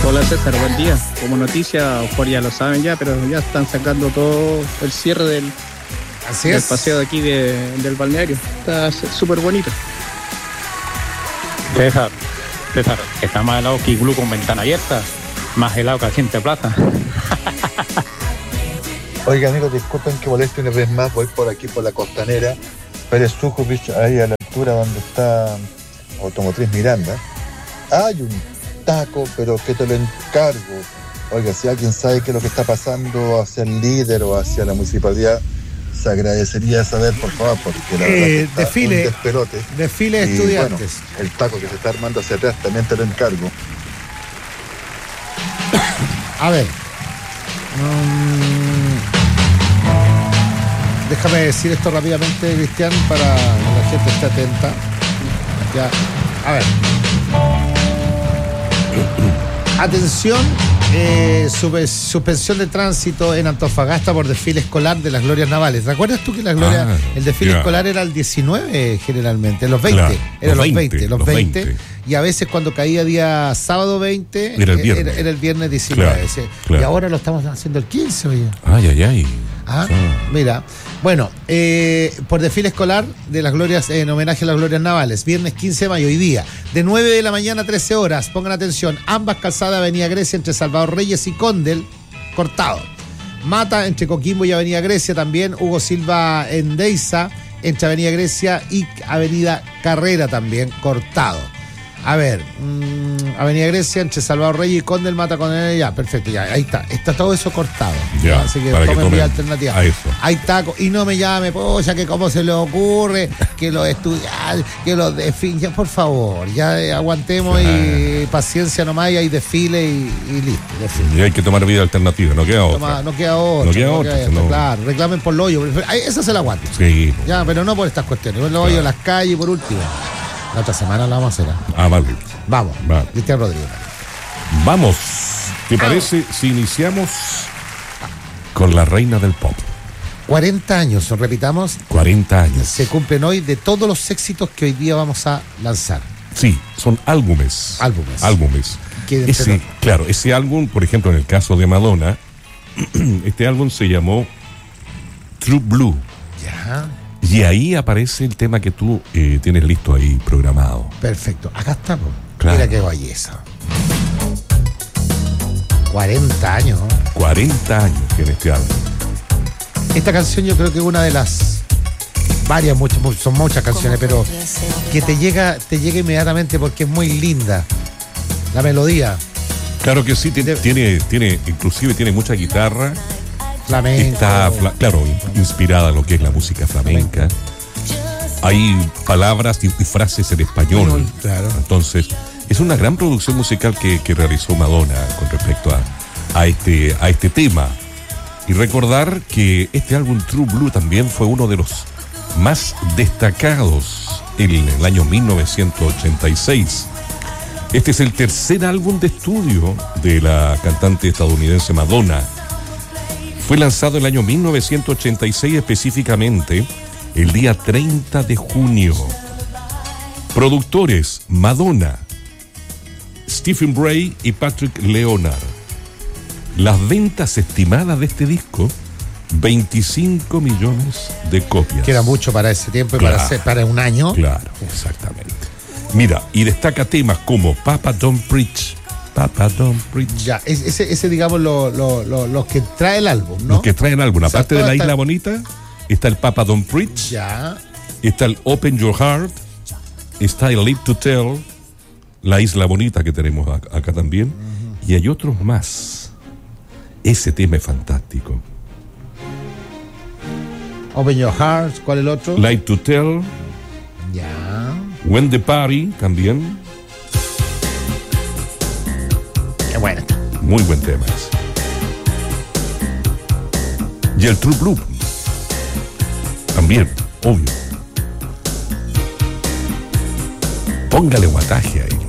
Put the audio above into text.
Hola César, buen día. Como noticia, por ya lo saben ya, pero ya están sacando todo el cierre del paseo de aquí del balneario. Está súper bonito. César, está más helado que iglú con ventana abierta, más helado que Agente Plaza. Oiga, amigos, disculpen que moleste una vez más, voy por aquí por la costanera, Pérez Sujovic, ahí a la altura donde está Automotriz Miranda. Hay un taco, pero que te lo encargo. Oiga, si alguien sabe qué es lo que está pasando hacia el líder o hacia la municipalidad, se agradecería saber, por favor, porque la verdad que está un despelote. Desfile de estudiantes. Bueno, el taco que se está armando hacia atrás también te lo encargo. A ver. Déjame decir esto rápidamente, Cristian, para que la gente esté atenta. Ya. A ver. Atención, suspensión de tránsito en Antofagasta por desfile escolar de las glorias navales. ¿Recuerdas tú que el desfile escolar era el 19 generalmente? Los 20. Claro, era los 20. Y a veces cuando caía día sábado 20, era el viernes, era el viernes 19. Claro. Y ahora lo estamos haciendo el 15, oye. Ay. Mira, bueno, por desfile escolar de las glorias, en homenaje a las glorias navales, viernes 15 de mayo, hoy día, de 9 de la mañana a 13 horas, pongan atención, ambas calzadas Avenida Grecia entre Salvador Reyes y Condel, cortado. Mata entre Coquimbo y Avenida Grecia también, Hugo Silva en Deiza, entre Avenida Grecia y Avenida Carrera también, cortado. A ver, Avenida Grecia, entre Salvador Reyes y Condel, Mata con él, ya, perfecto, ya, ahí está todo eso cortado. Ya, así que tomen vía alternativa. Hay tacos, y no me llame, polla, que cómo se le ocurre, que los estudiantes, que los desfiles, por favor, ya aguantemos y paciencia nomás, y hay desfile y listo. Desfile. Y hay que tomar vida alternativa, no queda otra. No queda otra. Claro, reclamen por el hoyo, esa se la aguanto. Sí. Ya, pero no por estas cuestiones, por el hoyo, las calles, por último. La otra semana la vamos a hacer. Vale. Vamos. Cristian Rodríguez. Vamos. ¿Te parece si iniciamos con la reina del pop? 40 años, repitamos. 40 años. Se cumplen hoy de todos los éxitos que hoy día vamos a lanzar. Sí, son álbumes. Ese álbum, por ejemplo, en el caso de Madonna, este álbum se llamó True Blue. Ya. Y ahí aparece el tema que tú tienes listo ahí programado. Perfecto, acá estamos. Claro. Mira qué belleza. 40 años. 40 años tiene este álbum. Esta canción yo creo que es una de las son muchas canciones, pero que te llega inmediatamente porque es muy linda la melodía. Claro que sí, inclusive tiene mucha guitarra. Flamenco. Está, inspirada en lo que es la música flamenca. Hay palabras y frases en español. Claro. Entonces, es una gran producción musical que realizó Madonna con respecto a este tema. Y recordar que este álbum True Blue también fue uno de los más destacados en el año 1986. Este es el tercer álbum de estudio de la cantante estadounidense Madonna. Fue lanzado en el año 1986, específicamente el día 30 de junio. Productores: Madonna, Stephen Bray y Patrick Leonard. Las ventas estimadas de este disco, 25 millones de copias. Que era mucho para ese tiempo y para un año. Claro, exactamente. Mira, y destaca temas como Papa Don't Preach. Ya, ese digamos los que trae el álbum, ¿no? Los que trae el álbum. Aparte de La Isla Bonita, está el Papa Don't Preach. Ya. Está el Open Your Heart. Está el Live to Tell. La Isla Bonita que tenemos acá también. Y hay otros más. Ese tema es fantástico. Open Your Heart, ¿cuál es el otro? Live to Tell. Ya. When the Party también. Qué bueno. Muy buen tema. Y el True Blue. También, obvio. Póngale guataje a ello.